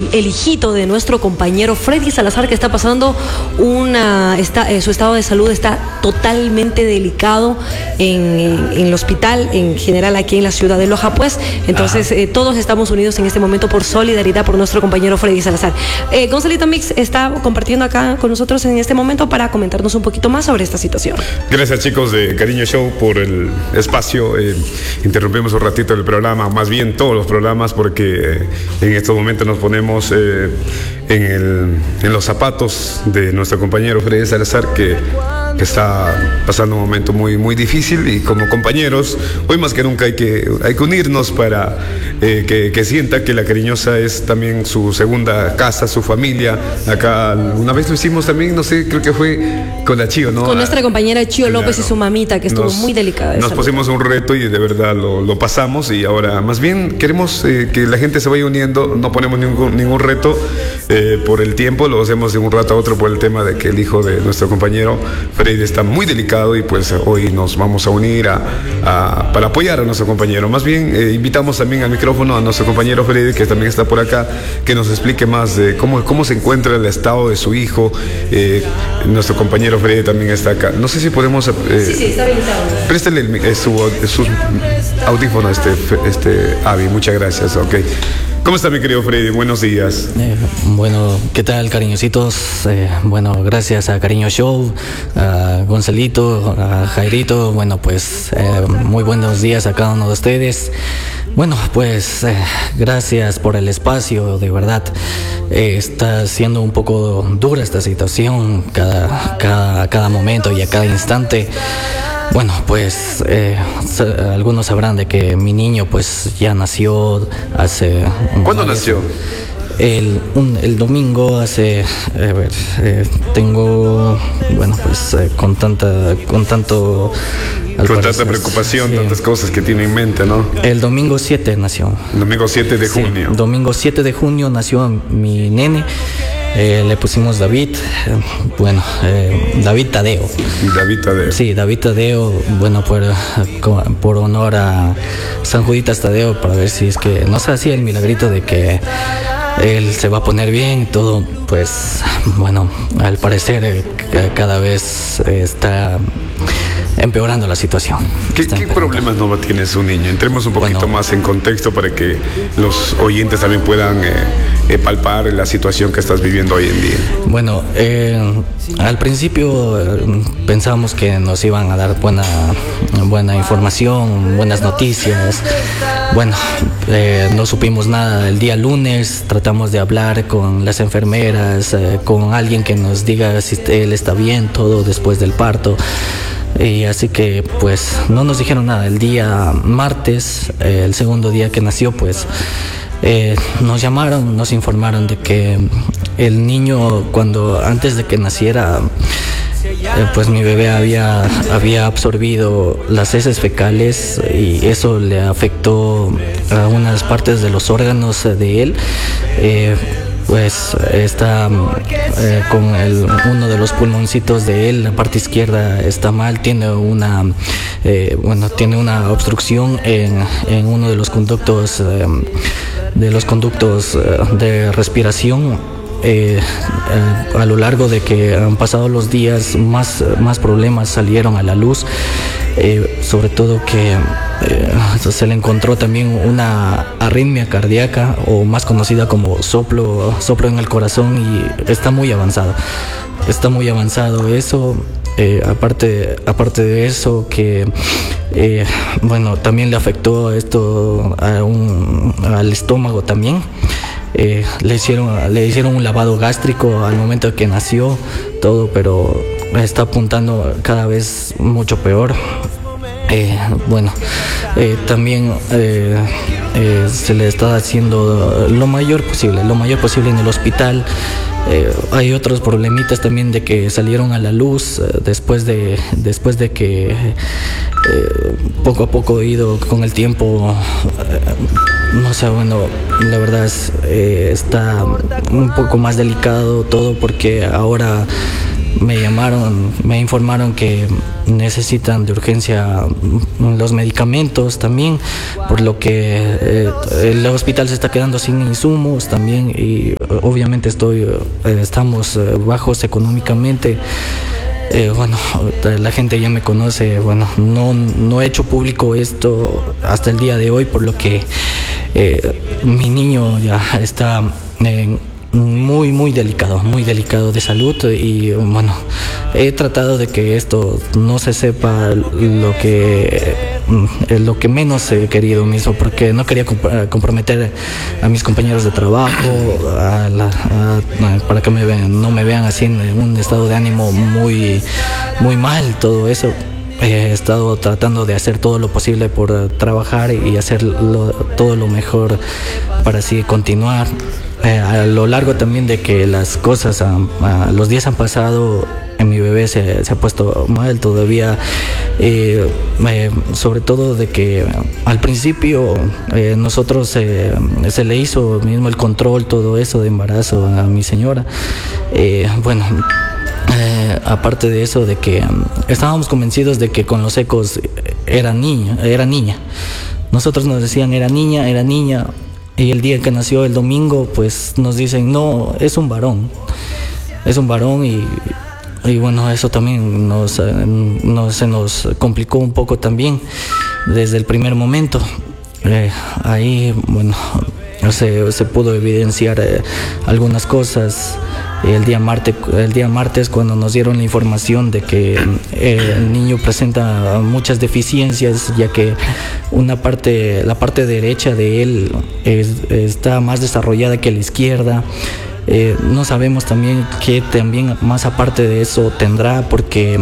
el hijito de nuestro compañero Freddy Salazar, que está pasando su estado de salud está totalmente delicado en el hospital, en general aquí en la ciudad de Loja, pues. Entonces, todos estamos unidos en este momento por solidaridad por nuestro compañero Freddy Salazar. Gonzalito Mix está compartiendo acá con nosotros en este momento para comentarnos un poquito más sobre esta situación. Gracias, chicos de Cariño Show, por el espacio. Interrumpimos un ratito el programa, más bien todos los programas, porque en estos momentos nos ponemos en los zapatos de nuestro compañero Freddy Salazar, que está pasando un momento muy, muy difícil, y como compañeros, hoy más que nunca hay que unirnos para que sienta que La Cariñosa es también su segunda casa, su familia. Acá una vez lo hicimos también, no sé, creo que fue con la Chío, ¿no? Con nuestra compañera Chío López y su mamita, que estuvo muy delicada. Nos pusimos un reto y de verdad lo pasamos, y ahora más bien queremos que la gente se vaya uniendo. No ponemos ningún reto por el tiempo, lo hacemos de un rato a otro por el tema de que el hijo de nuestro compañero Freddy está muy delicado, y pues hoy nos vamos a unir para apoyar a nuestro compañero. Más bien invitamos también al micrófono a nuestro compañero Freddy, que también está por acá, que nos explique más de cómo se encuentra el estado de su hijo. Nuestro compañero Freddy también está acá. No sé si podemos... sí, está habilitado. Préstale sus audífonos, Avi, muchas gracias. Ok. ¿Cómo está, mi querido Freddy? Buenos días. Bueno, ¿qué tal, cariñositos? Bueno, gracias a Cariño Show, a Gonzalito, a Jairito. Bueno, pues muy buenos días a cada uno de ustedes. Bueno, pues gracias por el espacio, de verdad. Está siendo un poco dura esta situación cada momento y a cada instante. Bueno, pues algunos sabrán de que mi niño pues ya nació hace... ¿Cuándo nació? El domingo hace... tengo... Bueno, pues con tanta preocupación, sí, tantas cosas que tiene en mente, ¿no? El domingo 7 nació. El domingo 7 de junio. Domingo 7 de junio nació mi nene. Le pusimos David, David Tadeo. David Tadeo. Sí, David Tadeo, bueno, por honor a San Juditas Tadeo, para ver si es que nos hacía el milagrito de que él se va a poner bien y todo. Pues, bueno, al parecer cada vez está empeorando la situación. ¿Qué problemas no tiene su niño? Entremos un poquito más en contexto para que los oyentes también puedan palpar la situación que estás viviendo hoy en día. Bueno, al principio pensábamos que nos iban a dar buena información, buenas noticias. Bueno, no supimos nada. El día lunes tratamos de hablar con las enfermeras, con alguien que nos diga si él está bien, todo después del parto. Y así que pues no nos dijeron nada. El día martes, el segundo día que nació, pues nos llamaron, nos informaron de que el niño, antes de que naciera, pues mi bebé había absorbido las heces fecales, y eso le afectó a unas partes de los órganos de él. Pues está con uno de los pulmoncitos de él, la parte izquierda está mal, tiene una obstrucción en uno de los conductos de respiración. A lo largo de que han pasado los días, más problemas salieron a la luz. Sobre todo que se le encontró también una arritmia cardíaca, o más conocida como soplo en el corazón, y está muy avanzado eso. Aparte de eso, que también le afectó esto al estómago también. Le hicieron un lavado gástrico al momento que nació, todo, pero está apuntando cada vez mucho peor. También se le está haciendo lo mayor posible en el hospital. Hay otros problemitas también de que salieron a la luz después de que poco a poco he ido con el tiempo. No sé, la verdad está un poco más delicado todo, porque ahora me informaron que necesitan de urgencia los medicamentos también, por lo que el hospital se está quedando sin insumos también, y obviamente estamos bajos económicamente. Bueno, la gente ya me conoce. Bueno, no he hecho público esto hasta el día de hoy, por lo que mi niño ya está muy delicado de salud, y bueno, he tratado de que esto no se sepa lo que menos he querido mismo, porque no quería comprometer a mis compañeros de trabajo, para que no me vean así en un estado de ánimo muy mal, todo eso. He estado tratando de hacer todo lo posible por trabajar y hacer todo lo mejor para así continuar. A lo largo también de que las cosas, los días han pasado, mi bebé se ha puesto mal todavía, sobre todo de que al principio nosotros se le hizo mismo el control, todo eso de embarazo a mi señora. Bueno, aparte de eso, de que estábamos convencidos de que con los ecos era niña. Nosotros nos decían era niña. Y el día que nació, el domingo, pues nos dicen, no, es un varón. Y bueno, eso también se nos complicó un poco también desde el primer momento. Ahí, bueno, se pudo evidenciar algunas cosas. El día martes, cuando nos dieron la información de que el niño presenta muchas deficiencias, ya que la parte derecha de él está más desarrollada que la izquierda. No sabemos también qué también más aparte de eso tendrá, porque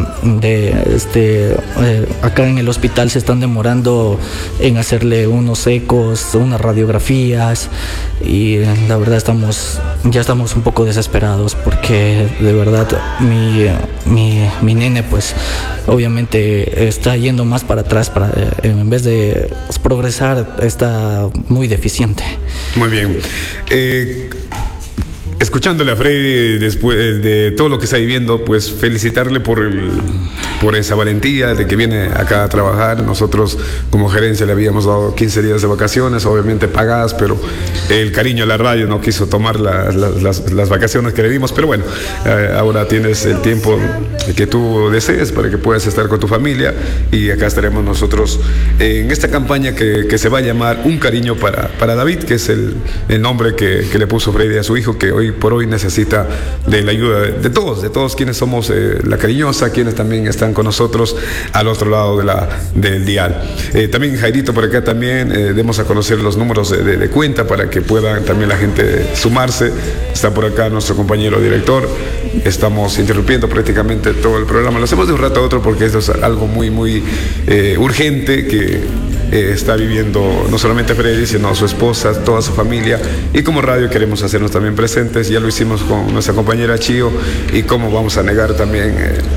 acá en el hospital se están demorando en hacerle unos ecos, unas radiografías, y la verdad ya estamos un poco desesperados, porque de verdad mi nene pues obviamente está yendo más para atrás, en vez de progresar está muy deficiente. Muy bien. Escuchándole a Freddy después de todo lo que está viviendo, pues felicitarle por esa valentía de que viene acá a trabajar. Nosotros como gerencia le habíamos dado 15 días de vacaciones, obviamente pagadas, pero el cariño a la radio no quiso tomar las vacaciones que le dimos. Pero bueno, ahora tienes el tiempo que tú desees para que puedas estar con tu familia, y acá estaremos nosotros en esta campaña que se va a llamar Un Cariño para David, que es el nombre que le puso Freddy a su hijo, que hoy por hoy necesita de la ayuda de todos quienes somos La Cariñosa, quienes también están con nosotros al otro lado del dial. También Jairito por acá también demos a conocer los números de cuenta para que pueda también la gente sumarse. Está por acá nuestro compañero director. Estamos interrumpiendo prácticamente todo el programa, lo hacemos de un rato a otro porque esto es algo muy urgente que está viviendo no solamente Freddy, sino su esposa, toda su familia, y como radio queremos hacernos también presentes. Ya lo hicimos con nuestra compañera Chío, y cómo vamos a negar también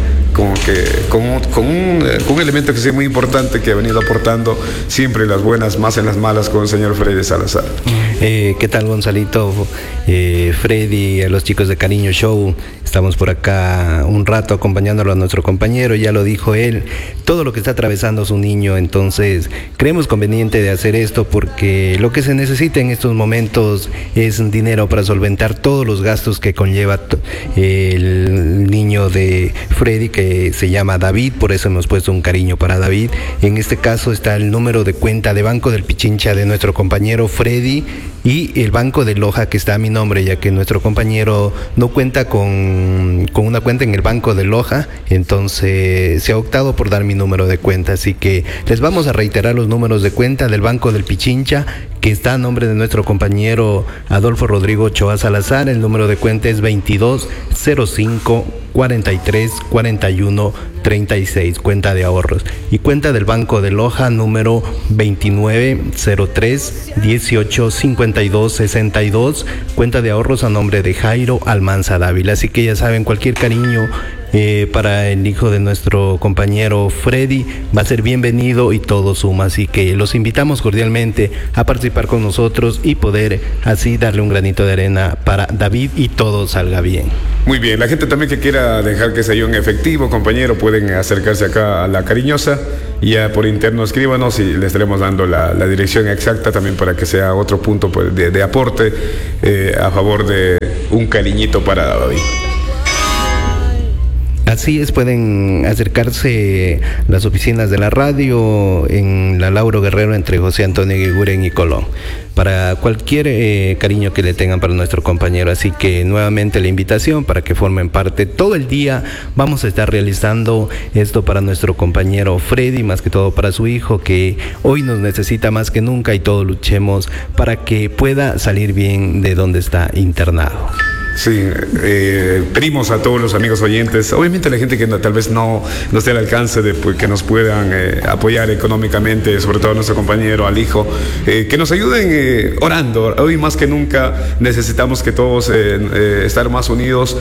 con un elemento que es muy importante, que ha venido aportando siempre las buenas, más en las malas, con el señor Freddy Salazar. ¿Qué tal, Gonzalito? Freddy, a los chicos de Cariño Show, estamos por acá un rato acompañándolo a nuestro compañero. Ya lo dijo él, todo lo que está atravesando su niño, entonces creemos conveniente de hacer esto porque lo que se necesita en estos momentos es dinero para solventar todos los gastos que conlleva el niño de Freddy, que se llama David, por eso hemos puesto Un Cariño para David. En este caso está el número de cuenta de Banco del Pichincha de nuestro compañero Freddy, y el Banco de Loja, que está a mi nombre, ya que nuestro compañero no cuenta con una cuenta en el Banco de Loja, entonces se ha optado por dar mi número de cuenta. Así que les vamos a reiterar los números de cuenta del Banco del Pichincha, que está a nombre de nuestro compañero Adolfo Rodrigo Ochoa Salazar. El número de cuenta es 2205 43 41 36, cuenta de ahorros. Y cuenta del Banco de Loja, número 2903 18 52 62, cuenta de ahorros a nombre de Jairo Almanza Dávila. Así que ya saben, cualquier cariño para el hijo de nuestro compañero Freddy va a ser bienvenido y todo suma, así que los invitamos cordialmente a participar con nosotros y poder así darle un granito de arena para David y todo salga bien. Muy bien, la gente también que quiera dejar que sea en efectivo, compañero, pueden acercarse acá a La Cariñosa, y ya por interno escríbanos y les estaremos dando la dirección exacta también para que sea otro punto pues, de aporte a favor de un cariñito para David. Así es, pueden acercarse a las oficinas de la radio en la Lauro Guerrero entre José Antonio Guiguren y Colón para cualquier cariño que le tengan para nuestro compañero. Así que nuevamente la invitación para que formen parte. Todo el día vamos a estar realizando esto para nuestro compañero Freddy, más que todo para su hijo, que hoy nos necesita más que nunca, y todos luchemos para que pueda salir bien de donde está internado. Sí, pedimos a todos los amigos oyentes, obviamente la gente que tal vez no esté al alcance de pues, que nos puedan apoyar económicamente, sobre todo a nuestro compañero, al hijo, que nos ayuden orando. Hoy más que nunca necesitamos que todos estar más unidos,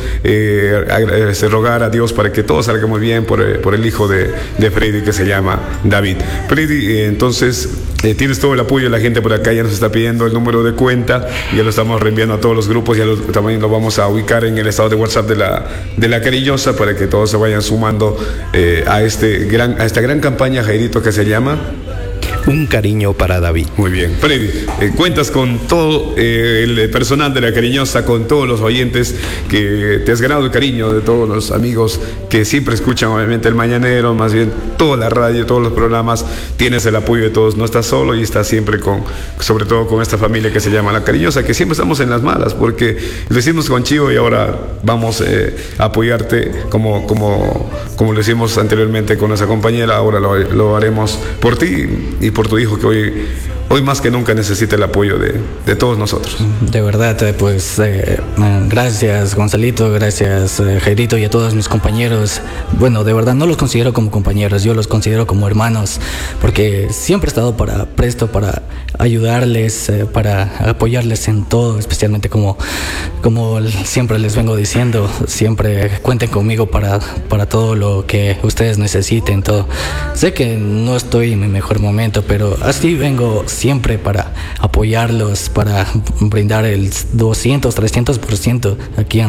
rogar a Dios para que todos salgamos bien por el hijo de Freddy, que se llama David. Freddy, entonces tienes todo el apoyo de la gente por acá, ya nos está pidiendo el número de cuenta, ya lo estamos reenviando a todos los grupos, también lo vamos a ubicar en el estado de WhatsApp de la Cariñosa para que todos se vayan sumando a esta gran campaña, Jairito, que se llama Un cariño para David. Muy bien, Freddy, cuentas con todo el personal de La Cariñosa, con todos los oyentes, que te has ganado el cariño de todos los amigos que siempre escuchan obviamente el Mañanero, más bien toda la radio, todos los programas. Tienes el apoyo de todos, no estás solo y estás siempre sobre todo con esta familia que se llama La Cariñosa, que siempre estamos en las malas, porque lo hicimos con Chivo y ahora vamos a apoyarte como lo hicimos anteriormente con nuestra compañera. Ahora lo haremos por ti y por tu hijo, que hoy más que nunca necesita el apoyo de todos nosotros. De verdad, pues gracias Gonzalito, gracias Jairito y a todos mis compañeros. Bueno, de verdad no los considero como compañeros, yo los considero como hermanos, porque siempre he estado presto para ayudarles, para apoyarles en todo, especialmente como siempre les vengo diciendo, siempre cuenten conmigo para todo lo que ustedes necesiten, todo. Sé que no estoy en mi mejor momento, pero así vengo siempre para apoyarlos, para brindar el 200, 300% aquí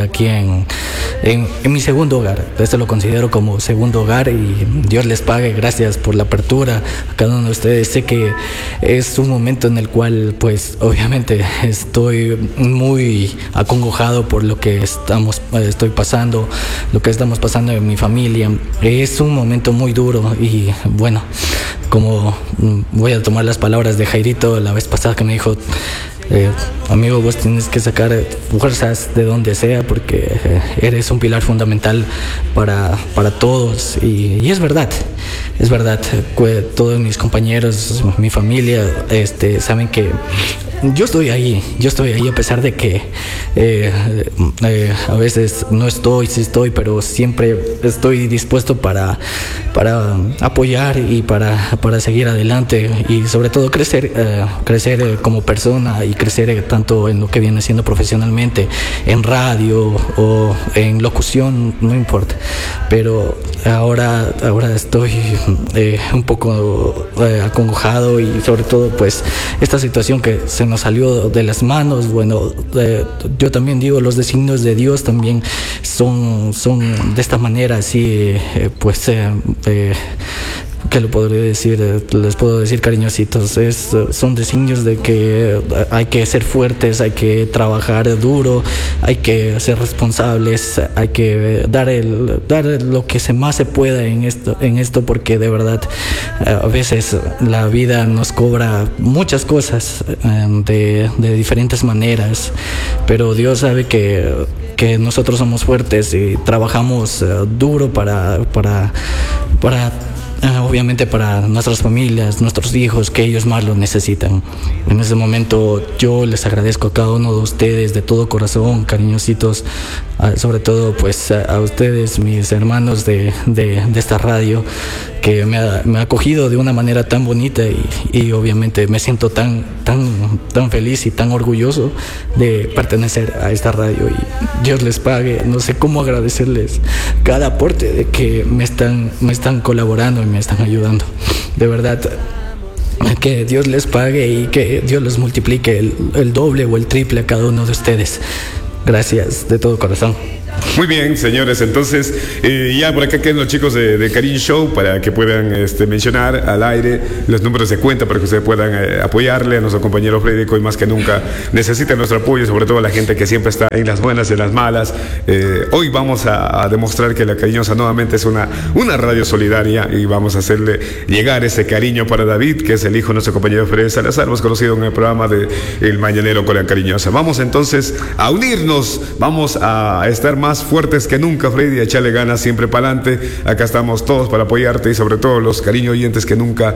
en mi segundo hogar. Esto lo considero como segundo hogar y Dios les pague. Gracias por la apertura a cada uno de ustedes. Sé que es un momento en el cual pues obviamente estoy muy acongojado por lo que estoy pasando, lo que estamos pasando en mi familia. Es un momento muy duro y bueno, como voy a tomar las palabras de Jairito la vez pasada, que me dijo, amigo, vos tienes que sacar fuerzas de donde sea, porque eres un pilar fundamental para todos, y es verdad, todos mis compañeros, mi familia, saben que yo estoy ahí a pesar de que a veces no estoy, sí estoy, pero siempre estoy dispuesto para apoyar y para seguir adelante, y sobre todo crecer como persona, y crecer tanto en lo que viene siendo profesionalmente, en radio o en locución, no importa. Pero ahora estoy un poco acongojado, y sobre todo pues esta situación que se nos salió de las manos. Bueno, yo también digo, los designios de Dios también son de esta manera, así ¿qué le podría decir? Les puedo decir, cariñositos, son designios de que hay que ser fuertes, hay que trabajar duro, hay que ser responsables, hay que dar lo que más se pueda en esto, porque de verdad a veces la vida nos cobra muchas cosas de diferentes maneras, pero Dios sabe que nosotros somos fuertes y trabajamos duro para obviamente para nuestras familias, nuestros hijos, que ellos más lo necesitan. En ese momento yo les agradezco a cada uno de ustedes de todo corazón, cariñositos, sobre todo pues a ustedes, mis hermanos de esta radio, que me ha acogido de una manera tan bonita y obviamente me siento tan feliz y tan orgulloso de pertenecer a esta radio, y Dios les pague. No sé cómo agradecerles cada aporte de que me están colaborando y me están ayudando. De verdad, que Dios les pague y que Dios les multiplique el doble o el triple a cada uno de ustedes. Gracias de todo corazón. Muy bien, señores, entonces ya por acá quedan los chicos de Cariño Show para que puedan mencionar al aire los números de cuenta para que ustedes puedan apoyarle a nuestro compañero Freddy, que hoy más que nunca necesita nuestro apoyo, sobre todo la gente que siempre está en las buenas y en las malas. Hoy vamos a demostrar que La Cariñosa nuevamente es una radio solidaria, y vamos a hacerle llegar ese cariño para David, que es el hijo de nuestro compañero Freddy Salazar, hemos conocido en el programa de El Mañanero con La Cariñosa. Vamos entonces a unirnos, vamos a estar más fuertes que nunca, Freddy, a echarle ganas siempre para adelante. Acá estamos todos para apoyarte, y sobre todo los cariño oyentes que nunca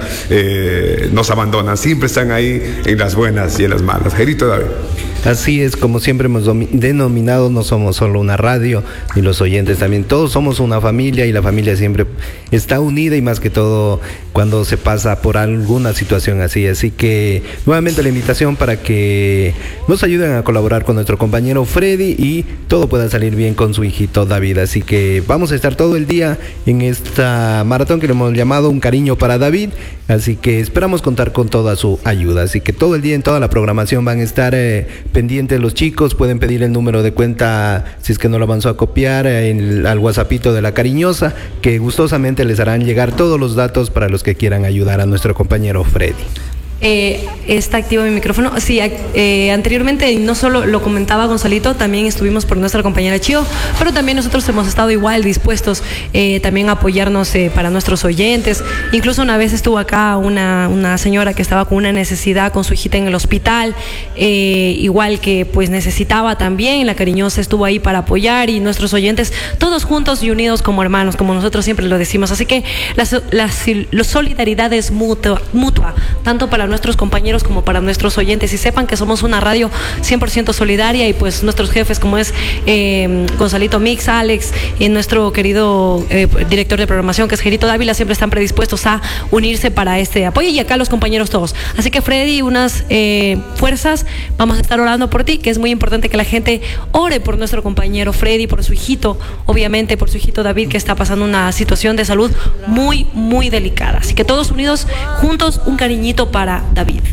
nos abandonan, siempre están ahí en las buenas y en las malas. Gerito David. Así es, como siempre hemos denominado, no somos solo una radio, ni los oyentes también, todos somos una familia, y la familia siempre está unida, y más que todo cuando se pasa por alguna situación así. Así que nuevamente la invitación para que nos ayuden a colaborar con nuestro compañero Freddy y todo pueda salir bien con su hijito David. Así que vamos a estar todo el día en esta maratón que le hemos llamado Un Cariño para David, así que esperamos contar con toda su ayuda. Así que todo el día en toda la programación van a estar pendientes los chicos. Pueden pedir el número de cuenta, si es que no lo avanzó a copiar, al WhatsAppito de La Cariñosa, que gustosamente les harán llegar todos los datos para los que quieran ayudar a nuestro compañero Freddy. Está activo mi micrófono. Sí, anteriormente, y no solo lo comentaba Gonzalito, también estuvimos por nuestra compañera Chio, pero también nosotros hemos estado igual dispuestos también a apoyarnos para nuestros oyentes. Incluso una vez estuvo acá una señora que estaba con una necesidad con su hijita en el hospital, igual que pues necesitaba también. La Cariñosa estuvo ahí para apoyar, y nuestros oyentes todos juntos y unidos como hermanos, como nosotros siempre lo decimos. Así que la solidaridad es mutua, tanto para nuestros compañeros como para nuestros oyentes, y sepan que somos una radio 100% solidaria, y pues nuestros jefes, como es Gonzalito Mix, Alex, y nuestro querido director de programación, que es Gerito Dávila, siempre están predispuestos a unirse para este apoyo, y acá los compañeros todos. Así que Freddy, unas fuerzas, vamos a estar orando por ti, que es muy importante que la gente ore por nuestro compañero Freddy, por su hijito, obviamente por su hijito David, que está pasando una situación de salud muy, muy delicada. Así que todos unidos, juntos, un cariñito para David.